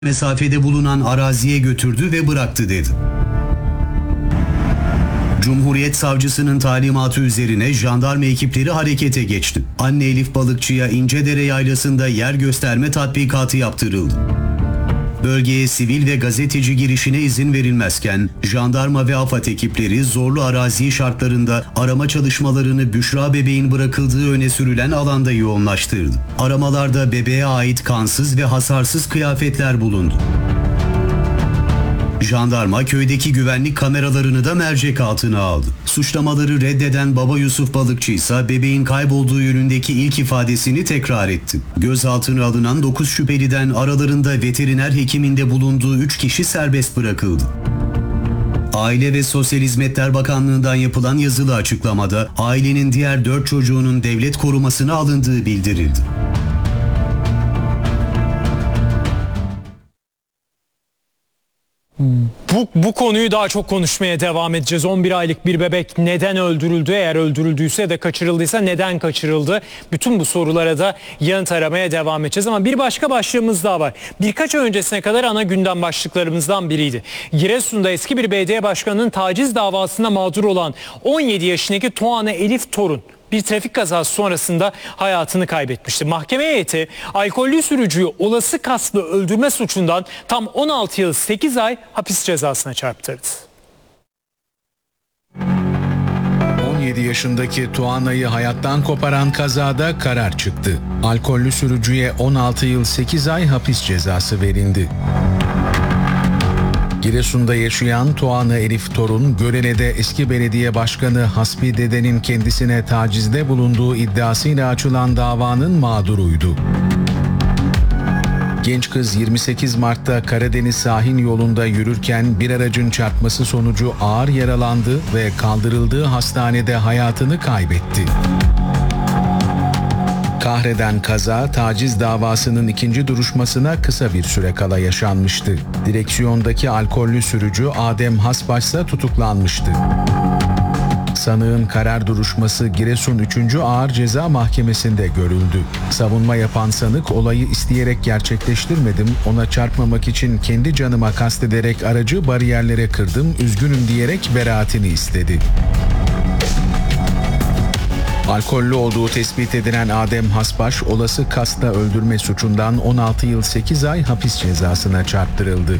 mesafede bulunan araziye götürdü ve bıraktı dedi. Cumhuriyet Savcısının talimatı üzerine jandarma ekipleri harekete geçti. Anne Elif balıkçıya İncedere Yaylası'nda yer gösterme tatbikatı yaptırıldı. Bölgeye sivil ve gazeteci girişine izin verilmezken jandarma ve AFAD ekipleri zorlu arazi şartlarında arama çalışmalarını Büşra bebeğin bırakıldığı öne sürülen alanda yoğunlaştırdı. Aramalarda bebeğe ait kansız ve hasarsız kıyafetler bulundu. Jandarma köydeki güvenlik kameralarını da mercek altına aldı. Suçlamaları reddeden baba Yusuf Balıkçı ise bebeğin kaybolduğu yönündeki ilk ifadesini tekrar etti. Gözaltına alınan 9 şüpheliden aralarında veteriner hekiminde bulunduğu 3 kişi serbest bırakıldı. Aile ve Sosyal Hizmetler Bakanlığı'ndan yapılan yazılı açıklamada ailenin diğer 4 çocuğunun devlet korumasına alındığı bildirildi. Bu konuyu daha çok konuşmaya devam edeceğiz. 11 aylık bir bebek neden öldürüldü? Eğer öldürüldüyse de kaçırıldıysa neden kaçırıldı? Bütün bu sorulara da yanıt aramaya devam edeceğiz. Ama bir başka başlığımız daha var. Birkaç ay öncesine kadar ana gündem başlıklarımızdan biriydi. Giresun'da eski bir belediye başkanının taciz davasında mağdur olan 17 yaşındaki Tuana Elif Torun bir trafik kazası sonrasında hayatını kaybetmişti. Mahkeme heyeti alkollü sürücüyü olası kasıtlı öldürme suçundan tam 16 yıl 8 ay hapis cezasına çarptırdı. 17 yaşındaki Tuana'yı hayattan koparan kazada karar çıktı. Alkollü sürücüye 16 yıl 8 ay hapis cezası verildi. Giresun'da yaşayan Tuana Elif Torun, Görele'de eski belediye başkanı Hasbi Dede'nin kendisine tacizde bulunduğu iddiasıyla açılan davanın mağduruydu. Genç kız 28 Mart'ta Karadeniz sahil yolunda yürürken bir aracın çarpması sonucu ağır yaralandı ve kaldırıldığı hastanede hayatını kaybetti. Kahreden kaza, taciz davasının ikinci duruşmasına kısa bir süre kala yaşanmıştı. Direksiyondaki alkollü sürücü Adem Hasbaş ise tutuklanmıştı. Sanığın karar duruşması Giresun 3. Ağır Ceza Mahkemesi'nde görüldü. Savunma yapan sanık, olayı isteyerek gerçekleştirmedim, ona çarpmamak için kendi canıma kastederek aracı bariyerlere kırdım, üzgünüm diyerek beraatini istedi. Alkollü olduğu tespit edilen Adem Hasbaş, olası kastla öldürme suçundan 16 yıl 8 ay hapis cezasına çarptırıldı.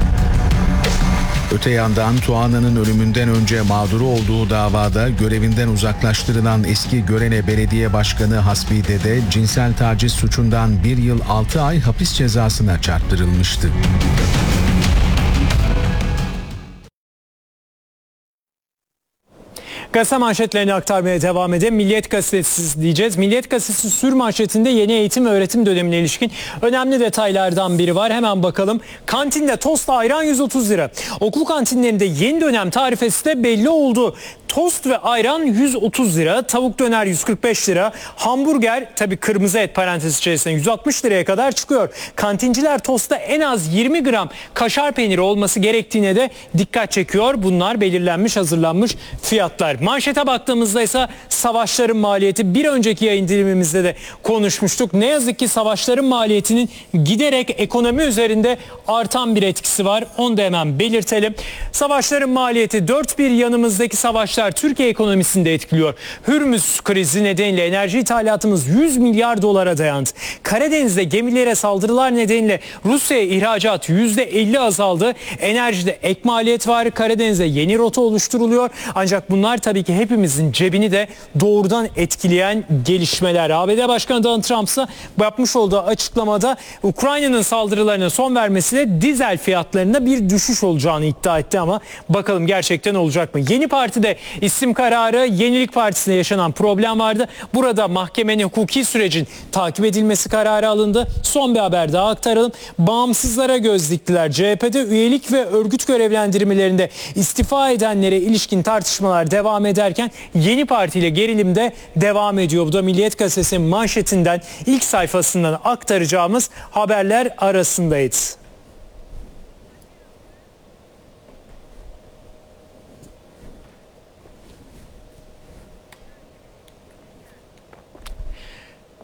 Öte yandan Tuana'nın ölümünden önce mağduru olduğu davada görevinden uzaklaştırılan eski Görele Belediye Başkanı Hasbi Dede, cinsel taciz suçundan 1 yıl 6 ay hapis cezasına çarptırılmıştı. Gazete manşetlerini aktarmaya devam edelim. Milliyet Gazetesi diyeceğiz. Milliyet Gazetesi sür manşetinde yeni eğitim ve öğretim dönemine ilişkin önemli detaylardan biri var. Hemen bakalım. Kantinde tost ayran 130 lira. Okul kantinlerinde yeni dönem tarifesi de belli oldu. Tost ve ayran 130 lira, tavuk döner 145 lira, hamburger tabii kırmızı et parantez içerisinde 160 liraya kadar çıkıyor. Kantinciler tostta en az 20 gram kaşar peyniri olması gerektiğine de dikkat çekiyor. Bunlar belirlenmiş, hazırlanmış fiyatlar. Manşete baktığımızda ise savaşların maliyeti, bir önceki yayın dilimimizde de konuşmuştuk. Ne yazık ki savaşların maliyetinin giderek ekonomi üzerinde artan bir etkisi var. Onu da hemen belirtelim. Savaşların maliyeti dört bir yanımızdaki savaşlar Türkiye ekonomisini de etkiliyor. Hürmüz krizi nedeniyle enerji ithalatımız 100 milyar dolara dayandı. Karadeniz'de gemilere saldırılar nedeniyle Rusya'ya ihracat %50 azaldı. Enerjide ek maliyet var. Karadeniz'de yeni rota oluşturuluyor. Ancak bunlar tabii ki hepimizin cebini de doğrudan etkileyen gelişmeler. ABD Başkanı Donald Trump ise yapmış olduğu açıklamada Ukrayna'nın saldırılarına son vermesiyle dizel fiyatlarında bir düşüş olacağını iddia etti ama bakalım gerçekten olacak mı? Yeni Parti'de isim kararı, Yenilik Partisi'nde yaşanan problem vardı. Burada mahkemenin hukuki sürecin takip edilmesi kararı alındı. Son bir haber daha aktaralım. Bağımsızlara göz diktiler. CHP'de üyelik ve örgüt görevlendirmelerinde istifa edenlere ilişkin tartışmalar devam ederken Yeni Parti ile gerilim de devam ediyor. Bu da Milliyet Gazetesi'nin manşetinden, ilk sayfasından aktaracağımız haberler arasındaydı.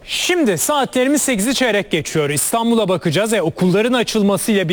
Şimdi saatlerimiz 8'i çeyrek geçiyor. İstanbul'a bakacağız. Okulların açılmasıyla